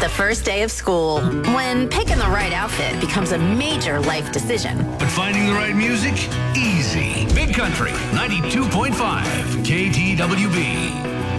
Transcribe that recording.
the first day of school, when picking the right outfit becomes a major life decision. But finding the right music? Easy. Big Country, 92.5 KTWB.